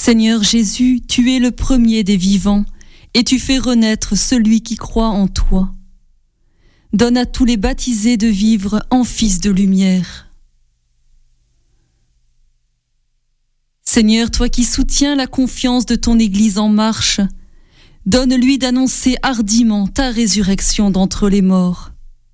Seigneur Jésus, tu es le premier des vivants, et tu fais renaître celui qui croit en toi. Donne à tous les baptisés de vivre en fils de lumière. Seigneur, toi qui soutiens la confiance de ton Église en marche, donne-lui d'annoncer hardiment ta résurrection d'entre les morts.